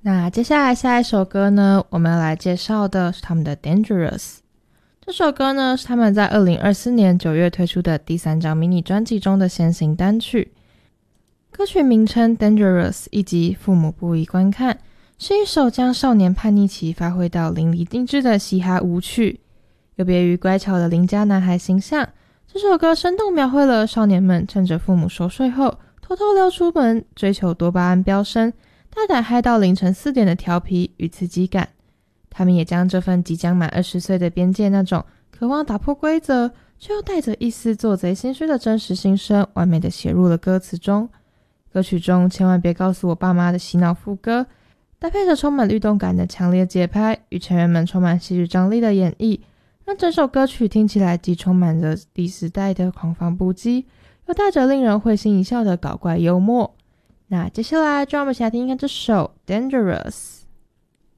那接下来下一首歌呢，我们要来介绍的是他们的 Dangerous。 这首歌呢是他们在2024年9月推出的第3张迷你专辑中的先行单曲。歌曲名称 Dangerous 以及父母不宜观看，是一首将少年叛逆期发挥到淋漓尽致的嘻哈舞曲。有别于乖巧的邻家男孩形象，这首歌生动描绘了少年们趁着父母熟睡后偷偷溜出门，追求多巴胺飙升，大胆嗨到凌晨4点的调皮与刺激感。他们也将这份即将满20岁的边界那种渴望打破规则却又带着一丝做贼心虚的真实心声完美的写入了歌词中。歌曲中千万别告诉我爸妈的洗脑副歌，搭配着充满律动感的强烈节拍与成员们充满戏剧张力的演绎，让整首歌曲听起来既充满着第时代的狂放不羁，又带着令人会心一笑的搞怪幽默。那接下来就让我们一起来听听看这首 Dangerous。